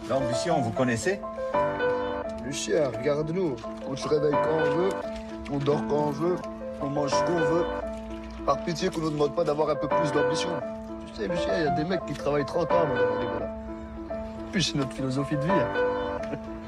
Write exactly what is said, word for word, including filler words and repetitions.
L'ambition, vous connaissez? Lucien, regarde-nous. On se réveille quand on veut, on dort quand on veut, on mange ce qu'on veut. Par pitié qu'on nous demande pas d'avoir un peu plus d'ambition. Tu sais, Lucien, il y a des mecs qui travaillent trente ans avant d'avoir des là. Puis c'est notre philosophie de vie. Hein.